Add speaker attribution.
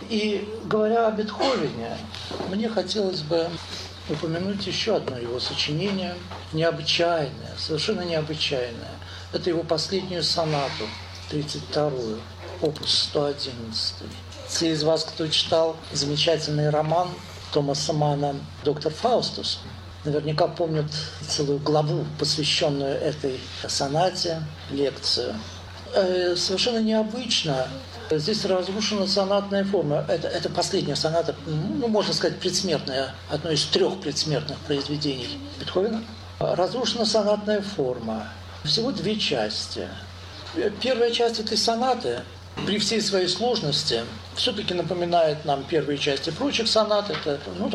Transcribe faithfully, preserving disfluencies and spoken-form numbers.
Speaker 1: И говоря о Бетховене, мне хотелось бы упомянуть еще одно его сочинение, необычайное, совершенно необычайное. Это его последнюю сонату, тридцать вторую, опус сто одиннадцать. Те из вас, кто читал замечательный роман Томаса Манна «Доктор Фаустус», наверняка помнят целую главу, посвященную этой сонате, лекцию. Совершенно необычно. Здесь разрушена сонатная форма. Это, это последняя соната, ну, можно сказать, предсмертная, одно из трех предсмертных произведений Бетховена. Разрушена сонатная форма. Всего две части. Первая часть этой сонаты, при всей своей сложности, все-таки напоминает нам первые части прочих сонат. Это, ну,